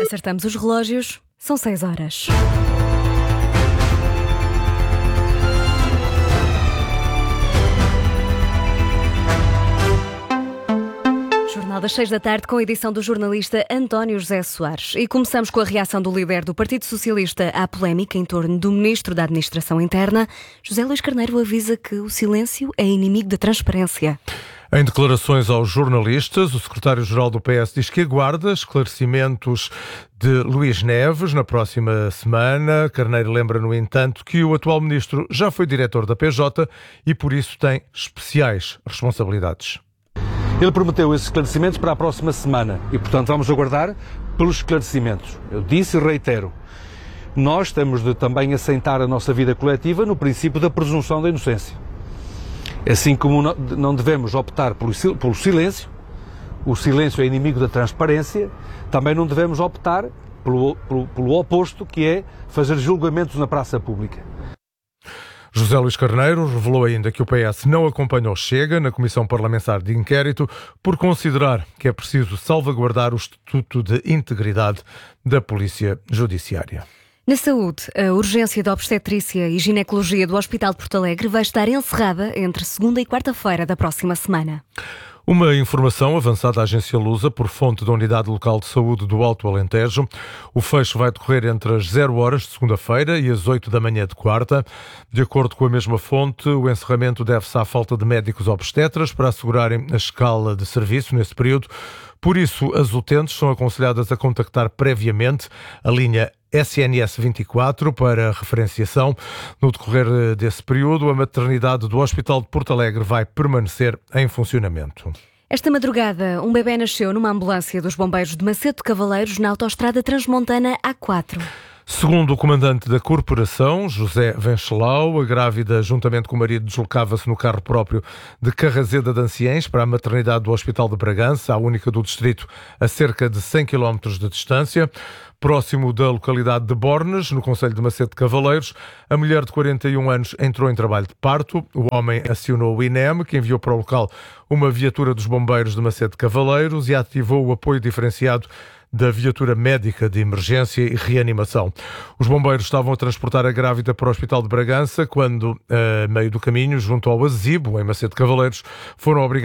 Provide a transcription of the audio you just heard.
Acertamos os relógios, são 6 horas. Jornal das 6 da tarde com a edição do jornalista António José Soares. E começamos com a reação do líder do Partido Socialista à polémica em torno do Ministro da Administração Interna. José Luís Carneiro avisa que o silêncio é inimigo da transparência. Em declarações aos jornalistas, o secretário-geral do PS diz que aguarda esclarecimentos de Luís Neves na próxima semana. Carneiro lembra, no entanto, que o atual ministro já foi diretor da PJ e, por isso, tem especiais responsabilidades. Ele prometeu esses esclarecimentos para a próxima semana e, portanto, vamos aguardar pelos esclarecimentos. Eu disse e reitero, nós temos de também assentar a nossa vida coletiva no princípio da presunção da inocência. Assim como não devemos optar pelo silêncio, o silêncio é inimigo da transparência, também não devemos optar pelo oposto, que é fazer julgamentos na praça pública. José Luís Carneiro revelou ainda que o PS não acompanhou Chega na Comissão Parlamentar de Inquérito por considerar que é preciso salvaguardar o Estatuto de Integridade da Polícia Judiciária. Na saúde, a urgência de obstetrícia e ginecologia do Hospital de Porto Alegre vai estar encerrada entre segunda e quarta-feira da próxima semana. Uma informação avançada à agência Lusa por fonte da Unidade Local de Saúde do Alto Alentejo. O fecho vai decorrer entre as 0 horas de segunda-feira e as 8 da manhã de quarta. De acordo com a mesma fonte, o encerramento deve-se à falta de médicos obstetras para assegurarem a escala de serviço nesse período. Por isso, as utentes são aconselhadas a contactar previamente a linha SNS 24 para referenciação. No decorrer desse período, a maternidade do Hospital de Porto Alegre vai permanecer em funcionamento. Esta madrugada, um bebê nasceu numa ambulância dos bombeiros de Macedo de Cavaleiros na autoestrada transmontana A4. Segundo o comandante da corporação, José Vencelau, a grávida, juntamente com o marido, deslocava-se no carro próprio de Carrazeda de Anciães para a maternidade do Hospital de Bragança, a única do distrito, a cerca de 100 km de distância. Próximo da localidade de Bornes, no concelho de Macedo de Cavaleiros, a mulher de 41 anos entrou em trabalho de parto. O homem acionou o INEM, que enviou para o local uma viatura dos bombeiros de Macedo de Cavaleiros e ativou o apoio diferenciado da viatura médica de emergência e reanimação. Os bombeiros estavam a transportar a grávida para o Hospital de Bragança quando, a meio do caminho, junto ao Azibo, em Macedo de Cavaleiros, foram obrigados